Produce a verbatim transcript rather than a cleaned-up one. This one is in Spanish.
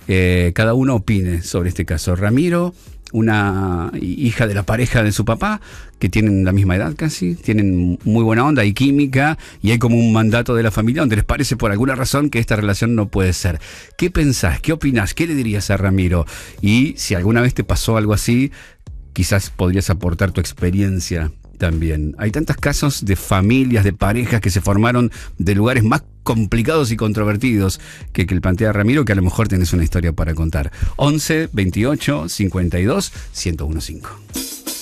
eh, cada uno opine sobre este caso. Ramiro, una hija de la pareja de su papá, que tienen la misma edad casi, tienen muy buena onda, hay química, y hay como un mandato de la familia donde les parece por alguna razón que esta relación no puede ser. ¿Qué pensás? ¿Qué opinás? ¿Qué le dirías a Ramiro? Y si alguna vez te pasó algo así, quizás podrías aportar tu experiencia también. Hay tantos casos de familias, de parejas que se formaron de lugares más complicados y controvertidos que, que el plantea Ramiro, que a lo mejor tenés una historia para contar. once, veintiocho, cincuenta y dos, ciento uno punto cinco.